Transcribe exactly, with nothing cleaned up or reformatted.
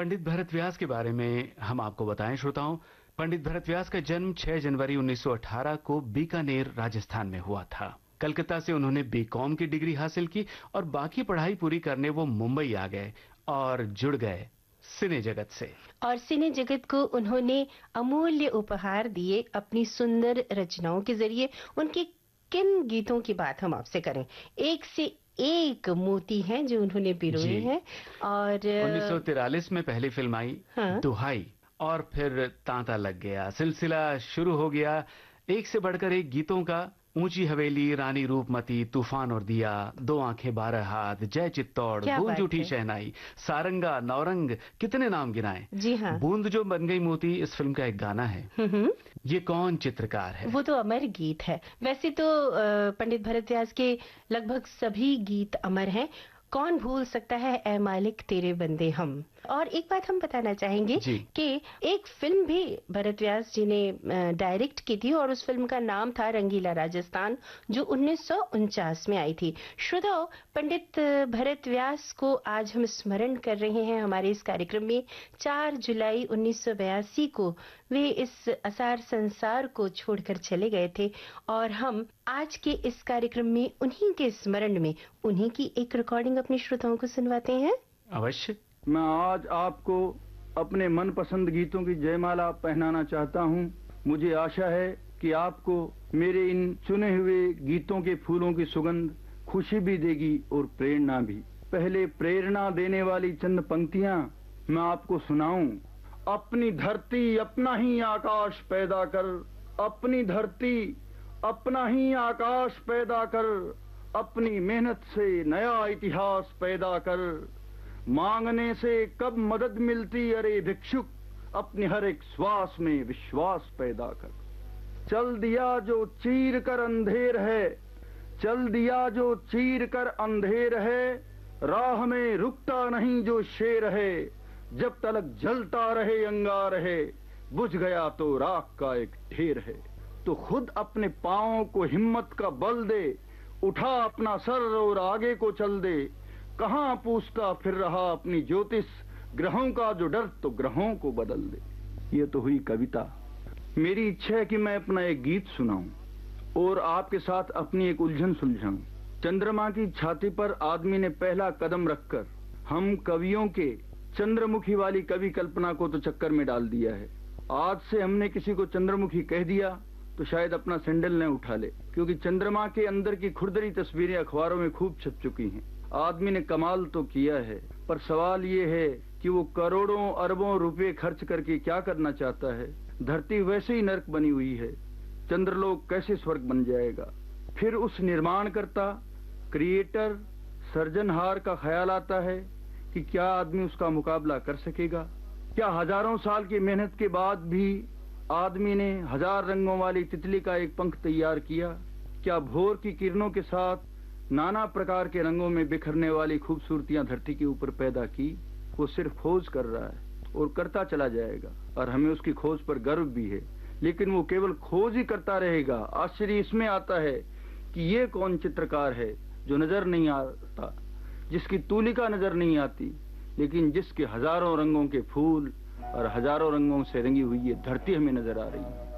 पंडित भरत व्यास के बारे में हम आपको बताएं श्रोताओं। पंडित भरत व्यास का जन्म छह जनवरी उन्नीस सौ अठारह को बीकानेर, राजस्थान में हुआ था। कलकत्ता से उन्होंने बीकॉम की डिग्री हासिल की और बाकी पढ़ाई पूरी करने वो मुंबई आ गए और जुड़ गए सिने जगत से। और सिने जगत को उन्होंने अमूल्य उपहार दिए अपनी सुंदर रचनाओं के जरिए। उनके किन गीतों की बात हम आपसे करें, एक से एक मोती हैं जो उन्होंने पिरोए हैं। और उन्नीस सौ तिरालीस में पहली फिल्म आई, हाँ? दुहाई, और फिर तांता लग गया, सिलसिला शुरू हो गया एक से बढ़कर एक गीतों का। ऊंची हवेली, रानी रूपमती, तूफान और दिया, दो आंखें बारह हाथ, जय चित्तौड़, गूंज उठी शहनाई, सारंगा, नौरंग, कितने नाम गिनाएं। जी हाँ। बूंद जो बन गई मोती इस फिल्म का एक गाना है। ये कौन चित्रकार है? वो तो अमर गीत है। वैसे तो पंडित भरत व्यास के लगभग सभी गीत अमर हैं। कौन भूल सकता है ऐ मालिक तेरे बंदे हम। और एक बात हम बताना चाहेंगे कि एक फिल्म भी भरत व्यास जी ने डायरेक्ट की थी और उस फिल्म का नाम था रंगीला राजस्थान, जो उन्नीस सौ उनचास में आई थी। श्रोताओं, पंडित भरत व्यास को आज हम स्मरण कर रहे हैं हमारे इस कार्यक्रम में। चार जुलाई उन्नीस सौ बयासी को वे इस असार संसार को छोड़कर चले गए थे और हम आज के इस कार्यक्रम में उन्हीं के स्मरण में उन्हीं की एक रिकॉर्डिंग अपने श्रोताओं को सुनवाते हैं। अवश्य। मैं आज आपको अपने मनपसंद गीतों की जयमाला पहनाना चाहता हूं। मुझे आशा है कि आपको मेरे इन चुने हुए गीतों के फूलों की सुगंध खुशी भी देगी और प्रेरणा भी। पहले प्रेरणा देने वाली चंद पंक्तियां मैं आपको सुनाऊं। अपनी धरती अपना ही आकाश पैदा कर, अपनी धरती अपना ही आकाश पैदा कर, अपनी मेहनत से नया इतिहास पैदा कर। मांगने से कब मदद मिलती अरे भिक्षुक, अपनी हर एक श्वास में विश्वास पैदा कर। चल दिया जो चीर कर अंधेर है, चल दिया जो चीर कर अंधेर है, राह में रुकता नहीं जो शेर है, जब तलक जलता रहे अंगार है, बुझ गया तो राख का एक ढेर है। तो खुद अपने पांवों को हिम्मत का बल दे, उठा अपना सर और आगे को चल दे। कहां पूछता फिर रहा अपनी ज्योतिष, ग्रहों का जो डर तो ग्रहों को बदल दे। ये तो हुई कविता। मेरी इच्छा है कि मैं अपना एक गीत सुनाऊं और आपके साथ अपनी एक उलझन सुलझाऊं। चंद्रमा की छाती पर आदमी ने पहला कदम रखकर हम कवियों के चंद्रमुखी वाली कवि कल्पना को तो चक्कर में डाल दिया है। आज से हमने किसी को चंद्रमुखी कह दिया तो शायद अपना सैंडल न उठा ले, क्योंकि चंद्रमा के अंदर की खुरदरी तस्वीरें अखबारों में खूब छप चुकी हैं। आदमी ने कमाल तो किया है, पर सवाल ये है कि वो करोड़ों अरबों रुपए खर्च करके क्या करना चाहता है। धरती वैसे ही नर्क बनी हुई है, चंद्रलोक कैसे स्वर्ग बन जाएगा। फिर उस निर्माणकर्ता, क्रिएटर, सर्जनहार का ख्याल आता है कि क्या आदमी उसका मुकाबला कर सकेगा। क्या हजारों साल की मेहनत के बाद भी आदमी ने हजार रंगों वाली तितली का एक पंख तैयार किया? क्या भोर की किरणों के साथ नाना प्रकार के रंगों में बिखरने वाली खूबसूरतियां धरती के ऊपर पैदा की? वो सिर्फ खोज कर रहा है और करता चला जाएगा और हमें उसकी खोज पर गर्व भी है, लेकिन वो केवल खोज ही करता रहेगा। आश्चर्य इसमें आता है कि ये कौन चित्रकार है जो नजर नहीं आता, जिसकी तूलिका नजर नहीं आती, लेकिन जिसके हजारों रंगों के फूल और हजारों रंगों से रंगी हुई ये धरती हमें नजर आ रही है।